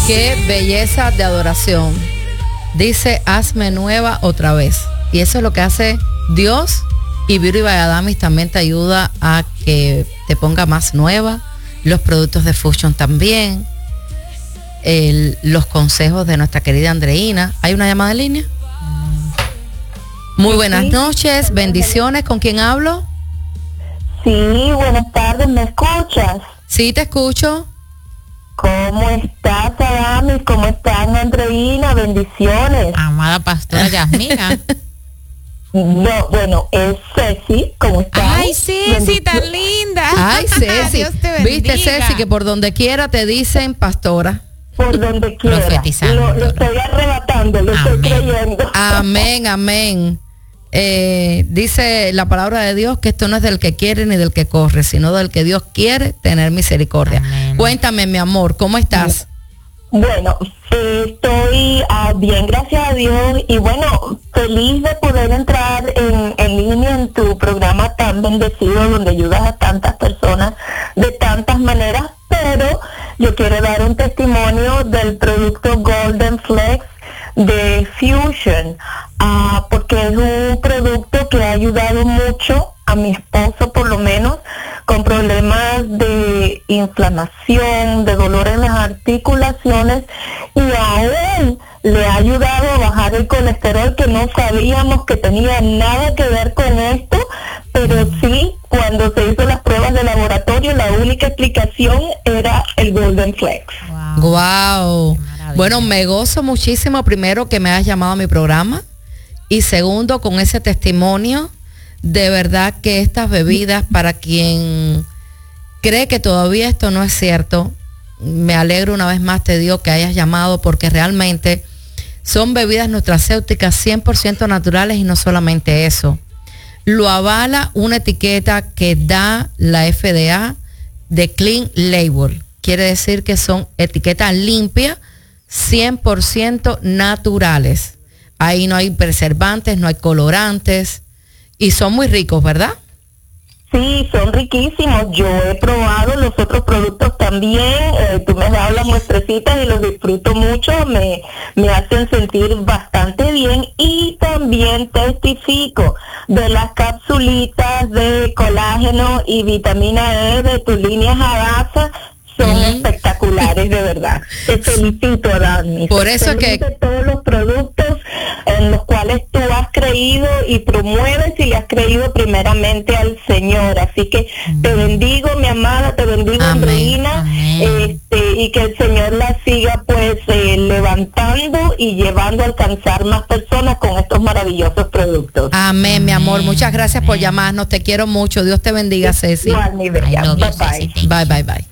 Qué belleza de adoración. Dice, hazme nueva otra vez. Y eso es lo que hace Dios. Y Beauty by Adamis también te ayuda a que te ponga más nueva. Los productos de Fusion también. Los consejos de nuestra querida Andreina. ¿Hay una llamada en línea? Muy buenas noches, bendiciones. ¿Con quién hablo? Sí, buenas tardes, ¿me escuchas? Sí, te escucho. ¿Cómo estás, Adamis? ¿Cómo estás, Andreina? Bendiciones. Amada pastora Yasmina. No, bueno, es Ceci, ¿cómo estás? Ay, Ceci, tan linda. Ay, Ceci. Dios te bendiga. ¿Viste, Ceci, que por donde quiera te dicen pastora? Por donde quiera. Profetizando. Lo estoy arrebatando, lo estoy creyendo. Amén, amén. Dice la palabra de Dios que esto no es del que quiere ni del que corre, sino del que Dios quiere tener misericordia. Amén. Cuéntame, mi amor, ¿cómo estás? Bueno, estoy bien, gracias a Dios, y bueno, feliz de poder entrar en línea en tu programa tan bendecido, donde ayudas a tantas personas de tantas maneras, pero yo quiero dar un testimonio del producto Golden Flex de Fusion, porque es un producto que ha ayudado mucho a mi esposo, por lo menos, con problemas de inflamación, de dolor en las articulaciones, y a él le ha ayudado a bajar el colesterol, que no sabíamos que tenía nada que ver con esto, pero sí, cuando se hizo las pruebas de laboratorio, la única explicación era el Golden Flex. Wow. Bueno, me gozo muchísimo, primero, que me hayas llamado a mi programa, y segundo, con ese testimonio. De verdad que estas bebidas, para quien cree que todavía esto no es cierto, me alegro una vez más, te digo, que hayas llamado, porque realmente son bebidas nutracéuticas 100% naturales, y no solamente eso. Lo avala una etiqueta que da la FDA de Clean Label. Quiere decir que son etiquetas limpias, 100% naturales. Ahí no hay preservantes, no hay colorantes. Y son muy ricos, ¿verdad? Sí, son riquísimos. Yo he probado los otros productos también. Tú me has dado las muestrecitas y los disfruto mucho. Me hacen sentir bastante bien. Y también testifico de las capsulitas de colágeno y vitamina E de tus líneas Hadasa. Son espectaculares, de verdad. Te felicito, Dani. Por eso que todos los productos en los cuales tú has creído y promueves, y le has creído primeramente al Señor. Así que te bendigo, mi amada, te bendigo, Andreina, y que el Señor la siga pues levantando y llevando a alcanzar más personas con estos maravillosos productos. Amén, mi amor. Muchas gracias por llamarnos. Te quiero mucho. Dios te bendiga, Ceci. Igual, mi bella. Bye, bye. Bye, bye, bye.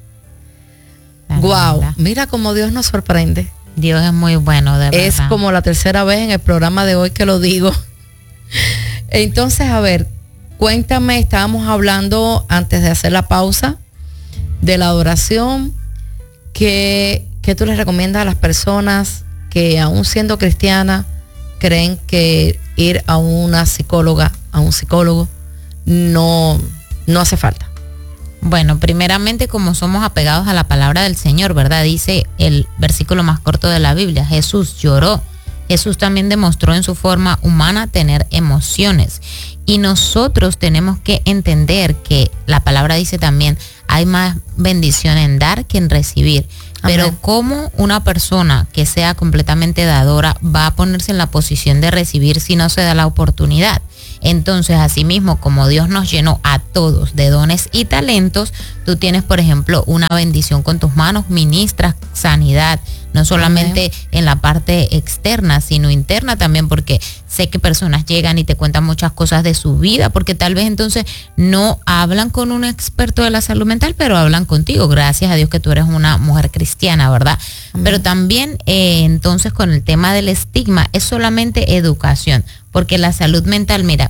Wow, mira cómo Dios nos sorprende. Dios es muy bueno, de verdad. Es como la tercera vez en el programa de hoy que lo digo. Entonces, a ver, cuéntame, estábamos hablando antes de hacer la pausa de la adoración. ¿Qué tú les recomiendas a las personas que, aún siendo cristianas, creen que ir a una psicóloga, a un psicólogo, no hace falta? Bueno, primeramente, como somos apegados a la palabra del Señor, ¿verdad? Dice el versículo más corto de la Biblia, Jesús lloró. Jesús también demostró en su forma humana tener emociones. Y nosotros tenemos que entender que la palabra dice también, hay más bendición en dar que en recibir. Pero Amén. ¿cómo una persona que sea completamente dadora va a ponerse en la posición de recibir si no se da la oportunidad? Entonces, asimismo, como Dios nos llenó a todos de dones y talentos, tú tienes, por ejemplo, una bendición con tus manos, ministras sanidad, no solamente en la parte externa, sino interna también, porque sé que personas llegan y te cuentan muchas cosas de su vida, porque tal vez entonces no hablan con un experto de la salud mental, pero hablan contigo, gracias a Dios que tú eres una mujer cristiana, ¿verdad? Amén. Pero también, entonces, con el tema del estigma, es solamente educación, porque la salud mental, mira,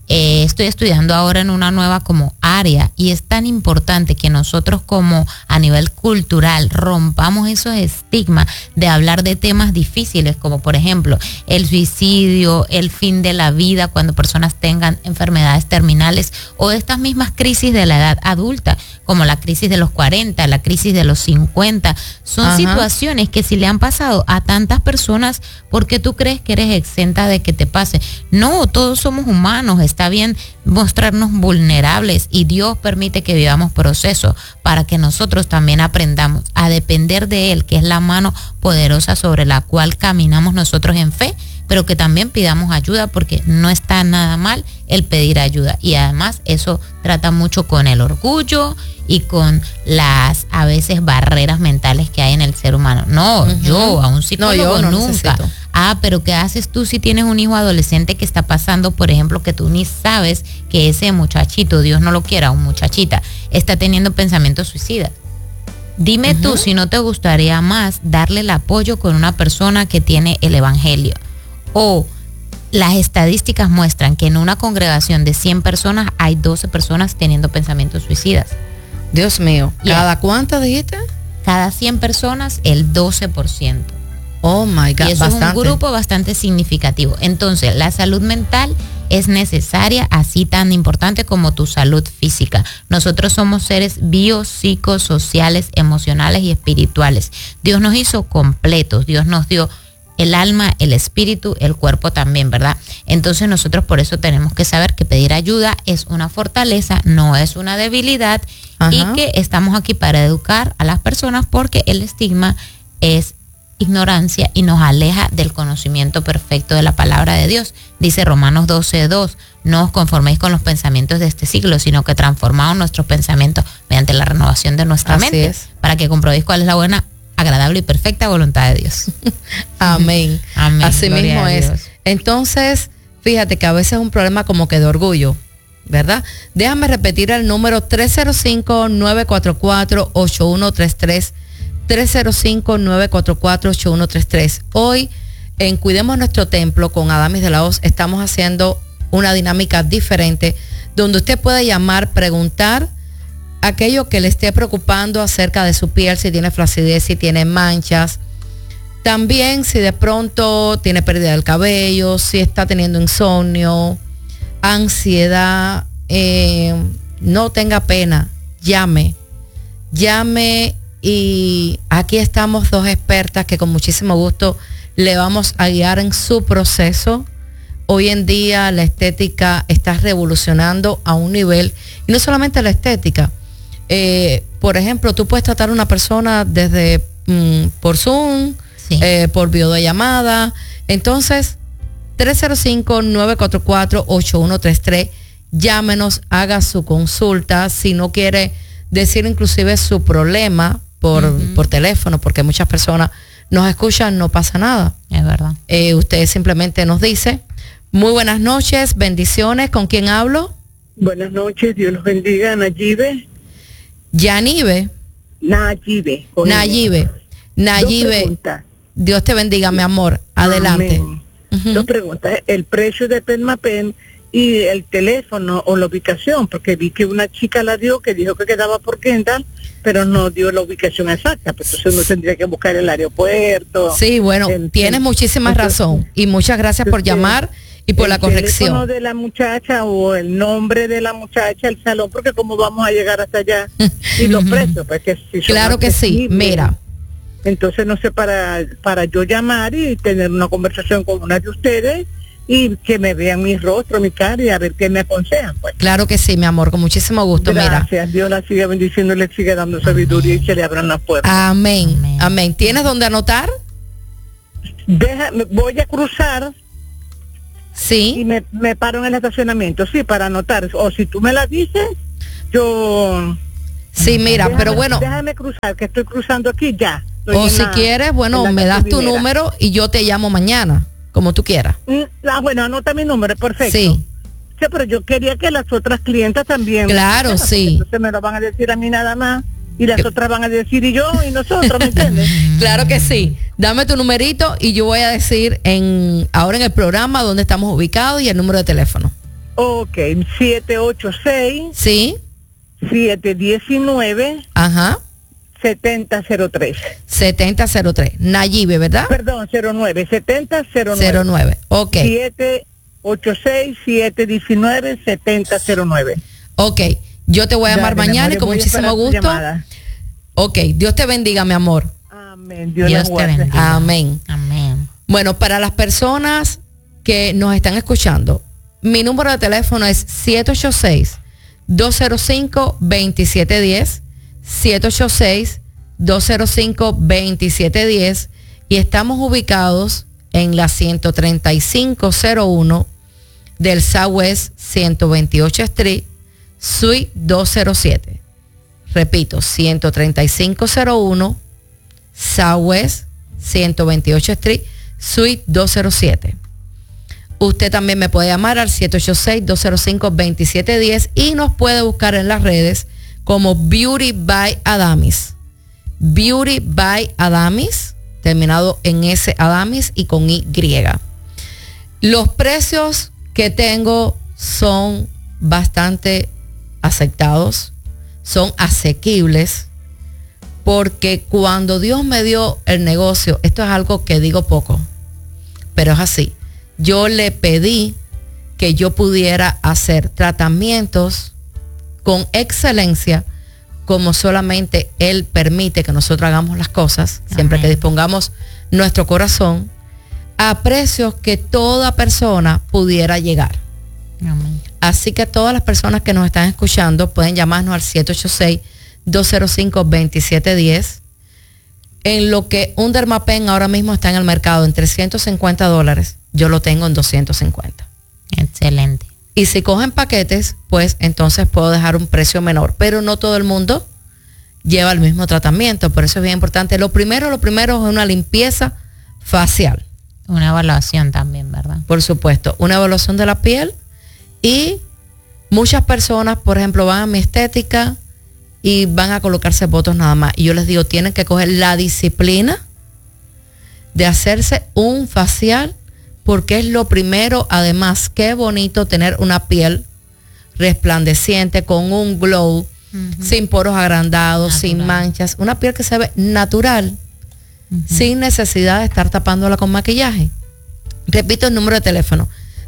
Estoy estudiando ahora en una nueva como área y es tan importante que nosotros como a nivel cultural rompamos esos estigmas de hablar de temas difíciles como por ejemplo el suicidio, el fin de la vida cuando personas tengan enfermedades terminales o estas mismas crisis de la edad adulta como la crisis de los 40, la crisis de los 50. Son situaciones que si le han pasado a tantas personas, ¿por qué tú crees que eres exenta de que te pase? No, todos somos humanos, está bien mostrarnos vulnerables y Dios permite que vivamos procesos para que nosotros también aprendamos a depender de Él, que es la mano poderosa sobre la cual caminamos nosotros en fe, pero que también pidamos ayuda porque no está nada mal el pedir ayuda. Y además eso trata mucho con el orgullo y con las a veces barreras mentales que hay en el ser humano. No, yo a un psicólogo nunca. Necesito. Pero ¿qué haces tú si tienes un hijo adolescente que está pasando, por ejemplo, que tú ni sabes que ese muchachito, Dios no lo quiera, un muchachita, está teniendo pensamientos suicidas? Dime tú si no te gustaría más darle el apoyo con una persona que tiene el evangelio. O las estadísticas muestran que en una congregación de 100 personas hay 12 personas teniendo pensamientos suicidas. Dios mío, ¿cada cuánto dijiste? Cada 100 personas, el 12%. Oh my God, y eso bastante. Es un grupo bastante significativo. Entonces, la salud mental es necesaria, así tan importante como tu salud física. Nosotros somos seres biopsicosociales, emocionales y espirituales. Dios nos hizo completos, Dios nos dio el alma, el espíritu, el cuerpo también, ¿verdad? Entonces nosotros por eso tenemos que saber que pedir ayuda es una fortaleza, no es una debilidad, y que estamos aquí para educar a las personas porque el estigma es ignorancia y nos aleja del conocimiento perfecto de la palabra de Dios. Dice Romanos 12:2, no os conforméis con los pensamientos de este siglo, sino que transformaos nuestros pensamientos mediante la renovación de nuestra mente, para que comprobéis cuál es la buena, agradable y perfecta voluntad de Dios. Amén. Amén. Así mismo es. Entonces, fíjate que a veces es un problema como que de orgullo, ¿verdad? Déjame repetir el número 305-944-8133, 305-944-8133. Hoy en Cuidemos Nuestro Templo con Adamis de la Hoz estamos haciendo una dinámica diferente donde usted puede llamar, preguntar aquello que le esté preocupando acerca de su piel, si tiene flacidez, si tiene manchas. También si de pronto tiene pérdida del cabello, si está teniendo insomnio, ansiedad, no tenga pena, llame y aquí estamos dos expertas que con muchísimo gusto le vamos a guiar en su proceso. Hoy en día la estética está revolucionando a un nivel, y no solamente la estética. Por ejemplo, tú puedes tratar a una persona desde por Zoom, por videollamada. Entonces, 305-944-8133, llámenos, haga su consulta. Si no quiere decir inclusive su problema por teléfono, porque muchas personas nos escuchan, no pasa nada. Es verdad. Usted simplemente nos dice. Muy buenas noches, bendiciones. ¿Con quién hablo? Buenas noches, Dios los bendiga. Nayibe. Yanibe. Nayibe. Nayibe. Dios te bendiga, mi amor. Adelante. Dos preguntas. El precio de Permapen y el teléfono o la ubicación, porque vi que una chica la dio que dijo que quedaba por Kendall, pero no dio la ubicación exacta, pues entonces uno tendría que buscar el aeropuerto. Sí, bueno, tienes muchísima razón y muchas gracias por llamar y por la corrección. El teléfono de la muchacha o el nombre de la muchacha, el salón, porque cómo vamos a llegar hasta allá y los precios, pues que si claro que sí, mira. Entonces no sé, para yo llamar y tener una conversación con una de ustedes y que me vean mi rostro, mi cara y a ver qué me aconsejan, pues. Claro que sí, mi amor, con muchísimo gusto. Gracias, mira. Dios la siga bendiciendo y le sigue dando sabiduría y se le abran las puertas. Amén. Amén. ¿Tienes dónde anotar? Voy a cruzar. Sí. Y me paro en el estacionamiento, sí, para anotar. O si tú me la dices, yo... Sí, mira, pero bueno... Déjame cruzar, que estoy cruzando aquí ya. O si quieres, bueno, me das tu número y yo te llamo mañana, como tú quieras. Bueno, anota mi número, perfecto. Sí. Sí, pero yo quería que las otras clientas también... Claro, sí. Entonces me lo van a decir a mí nada más. Y las otras van a decir y yo y nosotros, ¿me entiendes? Claro que sí. Dame tu numerito y yo voy a decir ahora en el programa dónde estamos ubicados y el número de teléfono. Ok, 786. Sí. 719. Ajá. 7003. 7003. Nayibe, ¿verdad? Perdón, 09. 7009. 09. Ok. 786-719-7009. Ok. Yo te voy a llamar Dale, mañana y con muchísimo gusto. Ok. Dios te bendiga, mi amor. Amén. Dios te bendiga. Amén. Amén. Bueno, para las personas que nos están escuchando, mi número de teléfono es 786-205-2710, 786-205-2710, y estamos ubicados en la 13501 del Southwest 128 Street, Suite 207. Repito, 13501 Southwest 128 Street, Suite 207. Usted también me puede llamar al 786-205-2710 y nos puede buscar en las redes como Beauty by Adamis. Beauty by Adamis, terminado en S Adamis y con Y. Los precios que tengo son bastante aceptados, son asequibles, porque cuando Dios me dio el negocio, esto es algo que digo poco, pero es así. Yo le pedí que yo pudiera hacer tratamientos con excelencia, como solamente Él permite que nosotros hagamos las cosas, siempre que dispongamos nuestro corazón, a precios que toda persona pudiera llegar. Amén. Así que todas las personas que nos están escuchando pueden llamarnos al 786-205-2710. En lo que un Dermapen ahora mismo está en el mercado en $350, yo lo tengo en 250. Excelente. Y si cogen paquetes, pues entonces puedo dejar un precio menor. Pero no todo el mundo lleva el mismo tratamiento. Por eso es bien importante. Lo primero es una limpieza facial. Una evaluación también, ¿verdad? Por supuesto, una evaluación de la piel. Y muchas personas, por ejemplo, van a mi estética y van a colocarse botox nada más. Y yo les digo, tienen que coger la disciplina de hacerse un facial, porque es lo primero. Además, qué bonito tener una piel resplandeciente, con un glow, sin poros agrandados, sin manchas. Una piel que se ve natural, sin necesidad de estar tapándola con maquillaje. Repito el número de teléfono,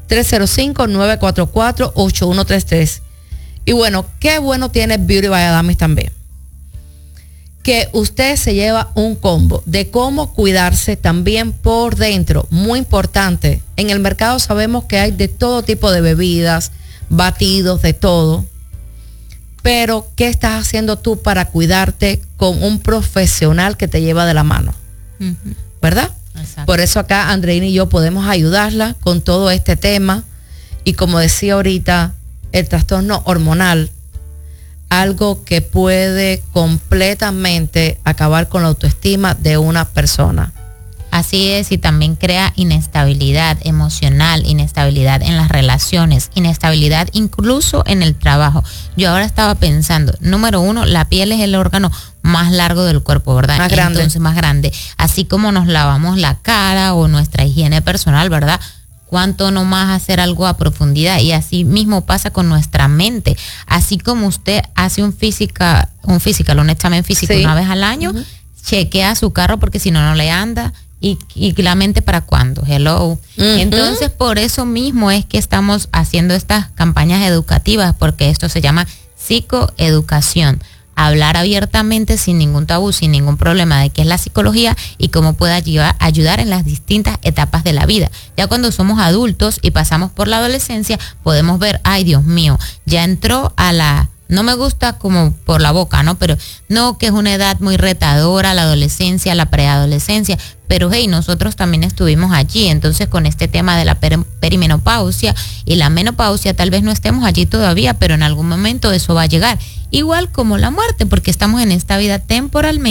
305-944-8133. Y bueno, qué bueno tiene Beauty by Adamis también, que usted se lleva un combo de cómo cuidarse también por dentro. Muy importante. En el mercado sabemos que hay de todo tipo de bebidas, batidos, de todo. Pero, ¿qué estás haciendo tú para cuidarte con un profesional que te lleva de la mano? ¿Verdad? Exacto. Por eso acá Andreina y yo podemos ayudarla con todo este tema. Y como decía ahorita, el trastorno hormonal, algo que puede completamente acabar con la autoestima de una persona. Así es, y también crea inestabilidad emocional, inestabilidad en las relaciones, inestabilidad incluso en el trabajo. Yo ahora estaba pensando, número uno, la piel es el órgano más largo del cuerpo, ¿verdad? Más grande. Entonces, más grande. Así como nos lavamos la cara o nuestra higiene personal, ¿verdad? Cuánto no más hacer algo a profundidad. Y así mismo pasa con nuestra mente. Así como usted hace un examen físico Sí. una vez al año, chequea su carro porque si no, no le anda. Y la mente, ¿para cuándo? Hello. Entonces, por eso mismo es que estamos haciendo estas campañas educativas, porque esto se llama psicoeducación. Hablar abiertamente, sin ningún tabú, sin ningún problema, de qué es la psicología y cómo puede ayudar en las distintas etapas de la vida. Ya cuando somos adultos y pasamos por la adolescencia, podemos ver, ay Dios mío, ya entró a la... No me gusta como por la boca, ¿no? Pero no, que es una edad muy retadora, la adolescencia, la preadolescencia. Pero hey, nosotros también estuvimos allí. Entonces, con este tema de la perimenopausia y la menopausia, tal vez no estemos allí todavía, pero en algún momento eso va a llegar. Igual como la muerte, porque estamos en esta vida temporalmente.